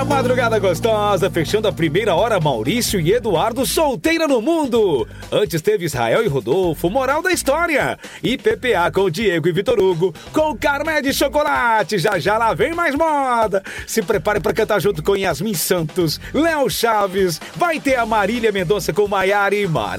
Madrugada gostosa, fechando a primeira hora, Maurício e Eduardo solteira no mundo. Antes teve Israel e Rodolfo, moral da história. E PPA com Diego e Vitor Hugo, com Carmé de chocolate. Já já lá vem mais moda. Se prepare para cantar junto com Yasmin Santos, Léo Chaves. Vai ter a Marília Mendonça com Maiara e Mara.